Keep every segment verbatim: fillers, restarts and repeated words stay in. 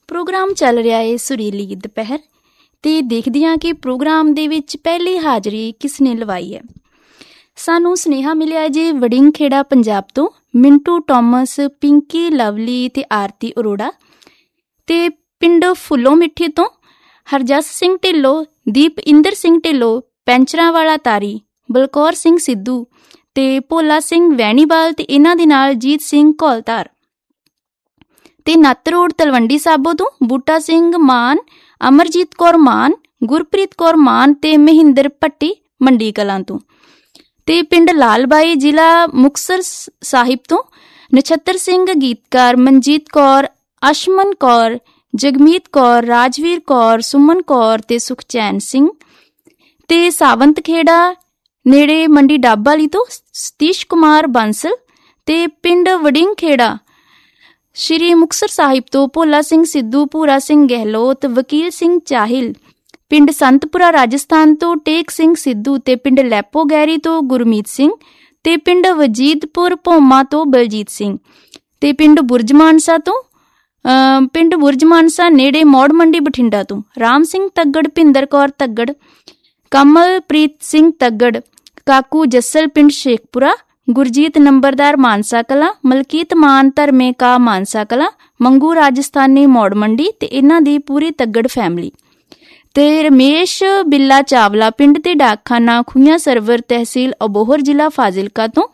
Programme ਚੱਲ ਰਿਹਾ ਏ ਸੁਰੀਲੀ ਦੁਪਹਿਰ ਤੇ ਦੇਖਦੇ ਹਾਂ ਕਿ ਪ੍ਰੋਗਰਾਮ ਦੇ ਵਿੱਚ ਪਹਿਲੀ ਹਾਜ਼ਰੀ ਕਿਸ ਨੇ ਲਵਾਈ ਹੈ। ਸਾਨੂੰ ਸੁਨੇਹਾ ਮਿਲਿਆ ਜੇ ਵੜਿੰਗ ਖੇੜਾ ਪੰਜਾਬ ਤੋਂ ਮਿੰਟੂ ਟੋਮਸ, ਪਿੰਕੀ ਲਵਲੀ ਤੇ ਆਰਤੀ ਅਰੋੜਾ, ਤੇ ਪਿੰਡ ਫੁੱਲੋ ਮਿੱਠੀ ਤੋਂ ਹਰਜਸ ਸਿੰਘ ਢਿੱਲੋਂ, ਦੀਪ ਇੰਦਰ ਸਿੰਘ ਢਿੱਲੋਂ, ਪੈਂਚਰਾਂ ਵਾਲਾ ਤਾਰੀ, ਬਲਕੌਰ ਸਿੰਘ ਸਿੱਧੂ ਤੇ ਭੋਲਾ ਸਿੰਘ ਵੈਣੀਵਾਲ ਤੇ ਇਹਨਾਂ ਦੇ ਨਾਲ ਜੀਤ ਸਿੰਘ ਘੌਲਧਾਰ, ਤੇ ਨੱਤ ਰੋਡ ਤਲਵੰਡੀ ਸਾਬੋ ਤੋਂ ਬੂਟਾ ਸਿੰਘ ਮਾਨ, ਅਮਰਜੀਤ ਕੌਰ ਮਾਨ, ਗੁਰਪ੍ਰੀਤ ਕੌਰ ਮਾਨ ਤੇ ਮਹਿੰਦਰ ਭੱਟੀ ਮੰਡੀ ਕਲਾਂ ਤੋਂ, ਤੇ ਪਿੰਡ ਲਾਲ ਬਾਈ ਜ਼ਿਲ੍ਹਾ ਮੁਕਤਸਰ ਸਾਹਿਬ ਤੋਂ ਨਛੱਤਰ ਸਿੰਘ ਗੀਤਕਾਰ, ਮਨਜੀਤ ਕੌਰ, ਅਸ਼ਮਨ ਕੌਰ, ਜਗਮੀਤ ਕੌਰ, ਰਾਜਵੀਰ ਕੌਰ, ਸੁਮਨ ਕੌਰ ਤੇ ਸੁਖਚੈਨ ਸਿੰਘ, ਤੇ ਸਾਵੰਤ ਖੇੜਾ ਨੇੜੇ ਮੰਡੀ ਡੱਬ ਵਾਲੀ ਤੋਂ ਸਤੀਸ਼ ਕੁਮਾਰ ਬਾਂਸਲ, ਤੇ ਪਿੰਡ ਵੜਿੰਗ ਖੇੜਾ ਸ਼੍ਰੀ ਮੁਕਤਸਰ ਸਾਹਿਬ ਤੋਂ ਭੋਲਾ ਸਿੰਘ ਸਿੱਧੂ, ਭੂਰਾ ਸਿੰਘ ਗਹਿਲੋਤ, ਵਕੀਲ ਸਿੰਘ ਚਾਹਿਲ, ਪਿੰਡ ਸੰਤਪੁਰਾ ਰਾਜਸਥਾਨ ਤੋਂ ਟੇਕ ਸਿੰਘ ਸਿੱਧੂ, ਤੇ ਪਿੰਡ ਲੈਪੋ ਗੈਰੀ ਤੋਂ ਗੁਰਮੀਤ ਸਿੰਘ, ਤੇ ਪਿੰਡ ਵਜੀਦਪੁਰ ਭੋਮਾ ਤੋਂ ਬਲਜੀਤ ਸਿੰਘ, ਤੇ ਪਿੰਡ ਬੁਰਜ ਮਾਨਸਾ ਤੋਂ ਪਿੰਡ ਬੁਰਜ ਮਾਨਸਾ ਨੇੜੇ ਮੌੜ ਮੰਡੀ ਬਠਿੰਡਾ ਤੋਂ ਰਾਮ ਸਿੰਘ ਤੱਗੜ, ਭਿੰਦਰ ਕੌਰ ਤੱਗੜ, ਕਮਲਪ੍ਰੀਤ ਸਿੰਘ ਤੱਗੜ, ਕਾਕੂ ਜੱਸਲ ਪਿੰਡ ਸ਼ੇਖਪੁਰਾ, ਗੁਰਜੀਤ ਨੰਬਰਦਾਰ ਮਾਨਸਾ ਕਲਾਂ, ਮਲਕੀਤ ਮਾਨ ਧਰਮੇ ਕਾ ਮਾਨਸਾ ਕਲਾਂ, ਮੰਗੂ ਰਾਜਸਥਾਨੀ ਮੌੜ ਮੰਡੀ ਤੇ ਇਹਨਾਂ ਦੀ ਪੂਰੀ ਤੱਗੜ ਫੈਮਿਲੀ, ਤੇ ਰਮੇਸ਼ ਬਿੱਲਾ ਚਾਵਲਾ ਪਿੰਡ ਤੇ ਡਾਕਖਾਨਾ ਖੂਹੀਆਂ ਸਰਵਰ, ਤਹਿਸੀਲ ਅਬੋਹਰ, ਜ਼ਿਲ੍ਹਾ ਫਾਜ਼ਿਲਕਾ ਤੋਂ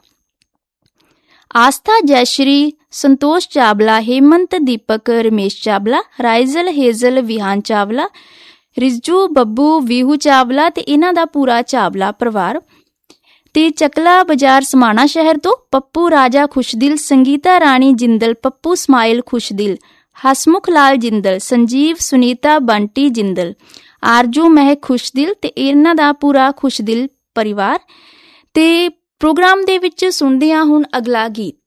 ਆਸਥਾ ਜੈਸ਼ਰੀ, ਸੰਤੋਸ਼ ਚਾਵਲਾ, ਹੇਮੰਤ ਦੀਪਕ, ਰਮੇਸ਼ ਚਾਵਲਾ, ਰਾਈਜ਼ਲ ਹੇਜ਼ਲ, ਵਿਹਾਨ ਚਾਵਲਾ, ਰਿਜੂ ਬੱਬੂ, ਵੀਹੂ ਚਾਵਲਾ ਤੇ ਇਹਨਾਂ ਦਾ ਪੂਰਾ ਚਾਵਲਾ ਪਰਿਵਾਰ, ਤੇ ਚਕਲਾ ਬਾਜ਼ਾਰ ਸਮਾਣਾ ਸ਼ਹਿਰ ਤੋਂ ਪੱਪੂ ਰਾਜਾ ਖੁਸ਼ਦਿਲ, ਸੰਗੀਤਾ ਰਾਣੀ ਜਿੰਦਲ, ਪੱਪੂ ਸਮਾਇਲ ਖੁਸ਼ਦਿਲ, ਹਸਮੁਖ ਲਾਲ ਜਿੰਦਲ, ਸੰਜੀਵ, ਸੁਨੀਤਾ, ਬੰਟੀ ਜਿੰਦਲ, ਆਰਜੂ ਮਹਿਕ ਖੁਸ਼ਦਿਲ ਤੇ ਇਹਨਾਂ ਦਾ ਪੂਰਾ ਖੁਸ਼ਦਿਲ ਪਰਿਵਾਰ। ਤੇ ਪ੍ਰੋਗਰਾਮ ਦੇ ਵਿੱਚ ਸੁਣਦੇ ਹਾਂ ਹੁਣ ਅਗਲਾ ਗੀਤ।